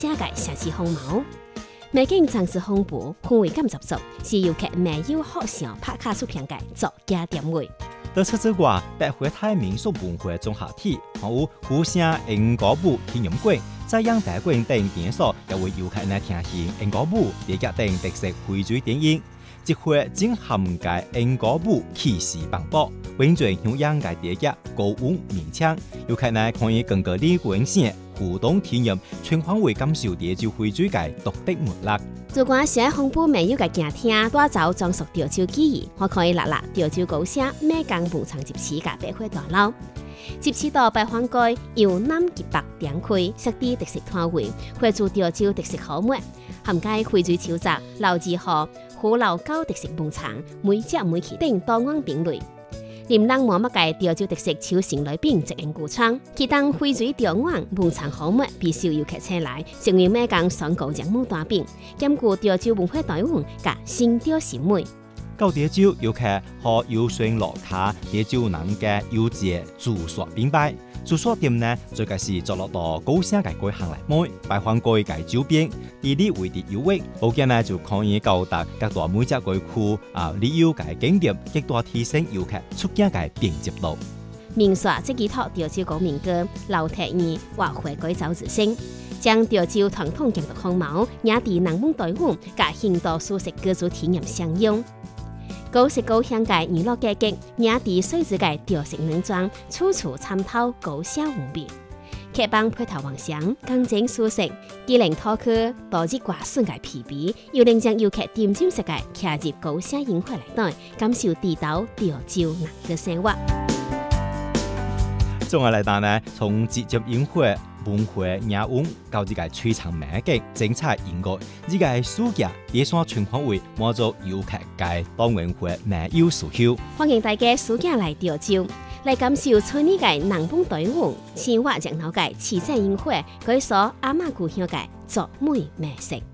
這個城市風貌。美景城市風貌氛圍感十足，是遊客沒有學上拍卡出片嘅作家點位。 在此之外，北回太民俗文化綜合體，還有虎城鶯歌舞體驗館、在陽大館等場所，也為遊客來聽行鶯歌舞、電劇等特色徽州電影。這回正涵蓋鶯歌舞氣勢磅礴，完全向陽界電劇高溫鳴槍，遊客來可以更加理觀性互動體驗，全方位感受潮州徽州嘅獨特魅力。 如果想豐富美有嘅景廳，帶走裝飾潮州記憶，我可以立潮州高社美港文創集市嘅百貨大樓。集市到百貨街由南及北兩區，設置特色攤位，繪製潮州特色口墨，涵蓋徽州潮雜、老字號、虎老高特色農場，每隻每期等多樣品類。林浪摸乜嘅潮州特色超前禮品直營古廠，其當徽州潮灣農場口墨必須遊客前來，成為美港雙高節目大餅，兼顧潮州文化台灣甲新潮審美。 到潮州遊客可遊船落卡潮州人嘅優質住宿品牌。住宿店呢，最近是坐落到高社嘅街巷來買，擺放街嘅周邊，地理位置優越，後邊呢就可以到達各大每隻街區旅遊嘅景點，極大提升遊客出境嘅便捷度。 民宿即寄託潮州高民歌、老鐵兒或回歸走之聲，將潮州傳統建築風貌、雅地人文台灣甲現代舒適居住體驗相用。高食高香嘅娛樂價格，雅地水質嘅調色農莊，處處參透高社文味。客幫配套幻想，乾淨舒適，機靈套區多日掛順嘅皮皮，又能將遊客點進式嘅騎入高社宴會內底，感受地道潮州人嘅生活。 總嘅嚟講呢，從節日宴會、文化雅韻到呢個璀璨美景、精彩音樂，呢個暑假野山全方位滿足遊客嘅多元化美有需求。 歡迎大家暑假來潮州，來感受春日嘅南風台灣、生活熱鬧嘅市井宴會，佢所阿媽故鄉嘅作美美食。